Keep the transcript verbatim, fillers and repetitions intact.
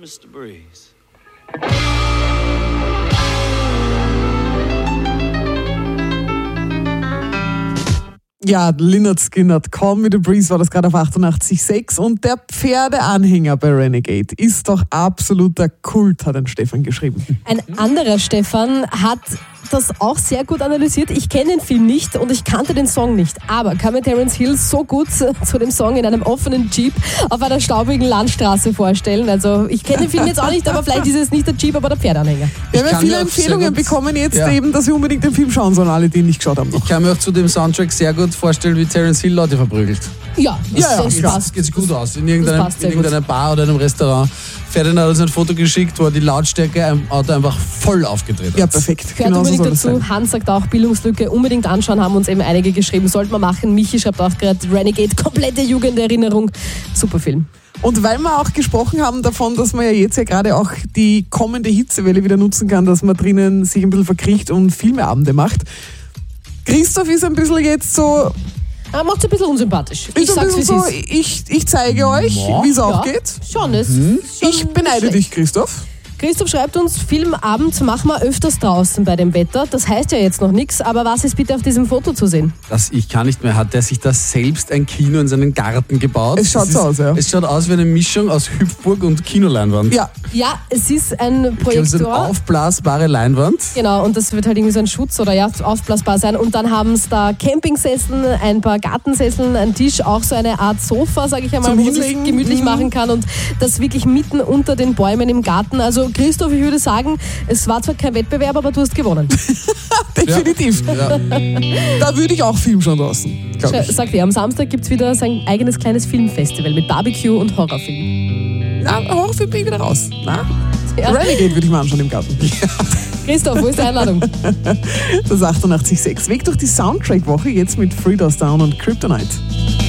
Mister Breeze. Ja, Lynyrd Skynyrd, Call Me The Breeze war das gerade auf achtundachtzig Komma sechs und der Pferdeanhänger bei Renegade ist doch absoluter Kult, hat ein Stefan geschrieben. Ein anderer Stefan hat das auch sehr gut analysiert. Ich kenne den Film nicht und ich kannte den Song nicht, aber kann mir Terence Hill so gut zu dem Song in einem offenen Jeep auf einer staubigen Landstraße vorstellen. Also ich kenne den Film jetzt auch nicht, aber vielleicht ist es nicht der Jeep, aber der Pferdeanhänger. Wir haben ja viele Empfehlungen bekommen jetzt ja. eben, dass wir unbedingt den Film schauen sollen, alle, die ihn nicht geschaut haben. Noch. Ich kann mir auch zu dem Soundtrack sehr gut vorstellen, wie Terence Hill Leute verprügelt. Ja, ja, ja, das ja. passt. Geht sich gut aus. In irgendeiner, passt in sehr irgendeiner Bar oder einem Restaurant. Ferdinand hat uns ein Foto geschickt, wo er die Lautstärke im Auto einfach voll aufgedreht hat. Ja, perfekt. Gehört Genau so unbedingt soll es dazu. sein. Hans sagt auch, Bildungslücke unbedingt anschauen, haben uns eben einige geschrieben. Sollte man machen. Michi schreibt auch gerade, Renegade, komplette Jugenderinnerung. Super Film. Und weil wir auch gesprochen haben davon, dass man ja jetzt ja gerade auch die kommende Hitzewelle wieder nutzen kann, dass man drinnen sich ein bisschen verkriecht und Filmeabende macht. Christoph ist ein bisschen jetzt so... Er macht es ein bisschen unsympathisch. Ich Ist ein sag's, wie bisschen es so, ist. ich, ich zeige euch, Ja. wie es auch Ja, geht. Schon, es ist schon Ich beneide schlecht. dich, Christoph. Christoph schreibt uns, Filmabend machen wir öfters draußen bei dem Wetter. Das heißt ja jetzt noch nichts, aber was ist bitte auf diesem Foto zu sehen? Das ich kann nicht mehr. Hat der sich da selbst ein Kino in seinen Garten gebaut? Es schaut Das so ist, aus, ja. Es schaut aus wie eine Mischung aus Hüpfburg und Kinoleinwand. Ja, Ja, es ist ein Ich glaube, es ist eine Projektor. aufblasbare Leinwand. Genau, und das wird halt irgendwie so ein Schutz oder ja, aufblasbar sein. Und dann haben es da Campingsesseln, ein paar Gartensesseln, ein Tisch, auch so eine Art Sofa, sage ich einmal, Zum wo man sich Hinlegen. gemütlich Mhm. machen kann. Und das wirklich mitten unter den Bäumen im Garten. Also Christoph, ich würde sagen, es war zwar kein Wettbewerb, aber du hast gewonnen. definitiv. Ja. Da würde ich auch Film schon draußen, glaube ich. Sagt er, am Samstag gibt es wieder sein eigenes kleines Filmfestival mit Barbecue und Horrorfilm. Na, Horrorfilm bin ich wieder raus. Na? Ja. Renegade würde ich mal anschauen im Garten. Christoph, wo ist die Einladung? Das achtundachtzig Komma sechs. Weg durch die Soundtrack-Woche jetzt mit Three Doors Down und Kryptonite.